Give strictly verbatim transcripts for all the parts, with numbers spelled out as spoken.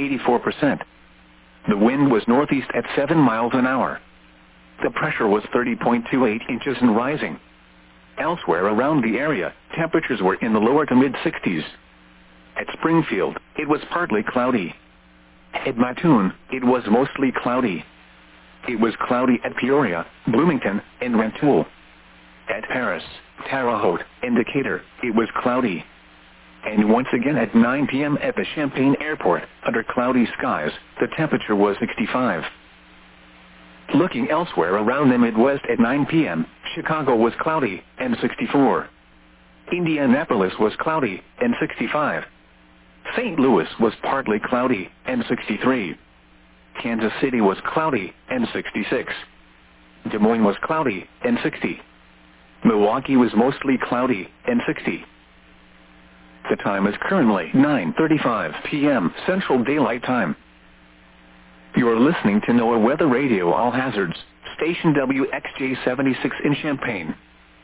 eighty-four percent. The wind was northeast at seven miles an hour. The pressure was thirty point two eight inches and rising. Elsewhere around the area, temperatures were in the lower to mid-sixties. At Springfield, it was partly cloudy. At Mattoon, it was mostly cloudy. It was cloudy at Peoria, Bloomington, and Rantoul. At Paris, Terre Haute, and Decatur, it was cloudy. And once again at nine p m at the Champaign Airport, under cloudy skies, the temperature was sixty-five. Looking elsewhere around the Midwest at nine p m, Chicago was cloudy, and sixty-four. Indianapolis was cloudy, and sixty-five. Saint Louis was partly cloudy, and sixty-three. Kansas City was cloudy, and sixty-six. Des Moines was cloudy, and sixty. Milwaukee was mostly cloudy, and sixty. The time is currently nine thirty-five p m Central Daylight Time. You are listening to NOAA Weather Radio All Hazards, station W X J seventy-six in Champaign.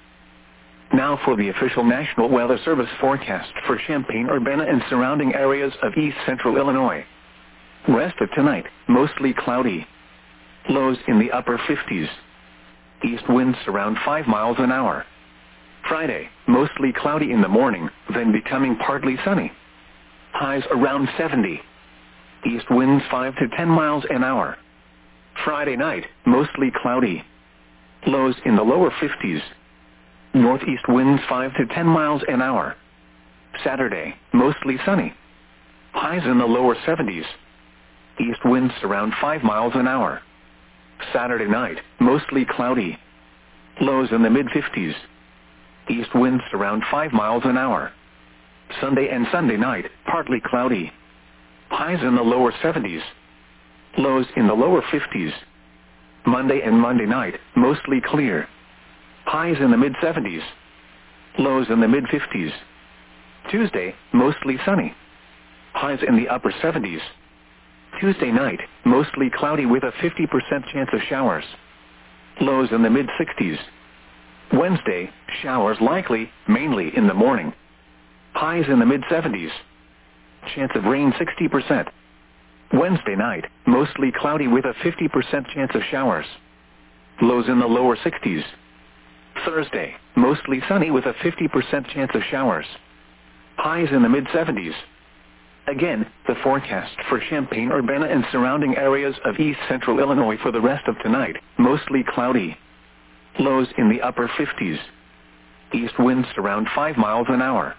Now for the official National Weather Service forecast for Champaign-Urbana and surrounding areas of east central Illinois. Rest of tonight, mostly cloudy. Lows in the upper fifties. East winds around five miles an hour. Friday, mostly cloudy in the morning, then becoming partly sunny. Highs around seventy. East winds five to ten miles an hour. Friday night, mostly cloudy. Lows in the lower fifties. Northeast winds five to ten miles an hour. Saturday, mostly sunny. Highs in the lower seventies. East winds around five miles an hour. Saturday night, mostly cloudy. Lows in the mid-fifties. East winds around five miles an hour. Sunday and Sunday night, partly cloudy. Highs in the lower seventies. Lows in the lower fifties. Monday and Monday night, mostly clear. Highs in the mid-seventies. Lows in the mid-fifties. Tuesday, mostly sunny. Highs in the upper seventies. Tuesday night, mostly cloudy with a fifty percent chance of showers. Lows in the mid-sixties. Wednesday, showers likely, mainly in the morning. Highs in the mid-seventies. Chance of rain sixty percent. Wednesday night, mostly cloudy with a fifty percent chance of showers. Lows in the lower sixties. Thursday, mostly sunny with a fifty percent chance of showers. Highs in the mid-seventies. Again, the forecast for Champaign-Urbana and surrounding areas of east central Illinois for the rest of tonight, mostly cloudy. Lows in the upper fifties. East winds around five miles an hour.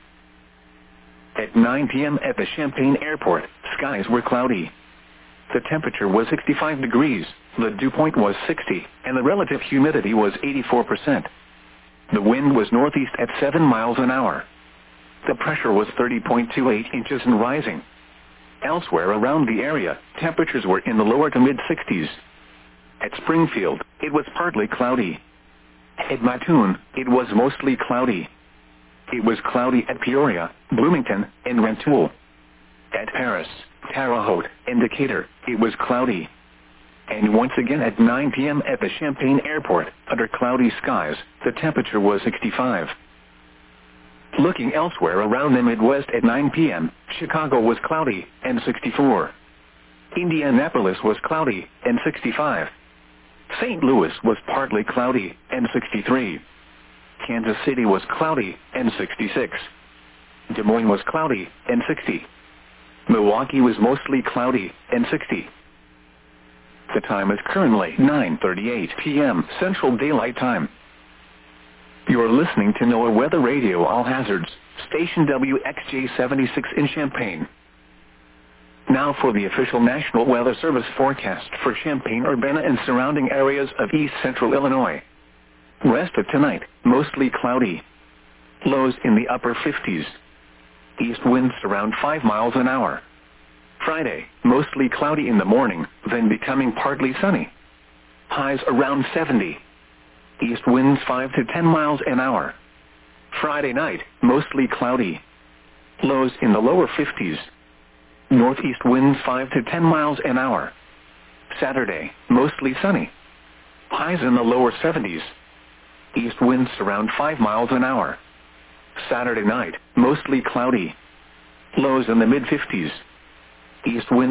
At nine p m at the Champaign Airport, skies were cloudy. The temperature was sixty-five degrees, the dew point was sixty, and the relative humidity was eighty-four percent. The wind was northeast at seven miles an hour. The pressure was thirty point two eight inches and rising. Elsewhere around the area, temperatures were in the lower to mid-sixties. At Springfield, it was partly cloudy. At Mattoon, it was mostly cloudy. It was cloudy at Peoria, Bloomington, and Rantoul. At Paris, Terre Haute, and Decatur, it was cloudy. And once again at nine p m at the Champaign Airport, under cloudy skies, the temperature was sixty-five. Looking elsewhere around the Midwest at nine p m, Chicago was cloudy, and sixty-four. Indianapolis was cloudy, and sixty-five. Saint Louis was partly cloudy, and sixty-three. Kansas City was cloudy, and sixty-six. Des Moines was cloudy, and sixty. Milwaukee was mostly cloudy, and sixty. The time is currently nine thirty-eight p m Central Daylight Time. You are listening to NOAA Weather Radio All Hazards, station W X J seventy-six in Champaign. Now for the official National Weather Service forecast for Champaign-Urbana and surrounding areas of east central Illinois. Rest of tonight, mostly cloudy. Lows in the upper fifties. East winds around five miles an hour. Friday, mostly cloudy in the morning, then becoming partly sunny. Highs around seventy. East winds five to ten miles an hour. Friday night, mostly cloudy. Lows in the lower fifties. Northeast winds five to ten miles an hour. Saturday, mostly sunny. Highs in the lower seventies. East winds around five miles an hour. Saturday night, mostly cloudy. Lows in the mid-fifties. East winds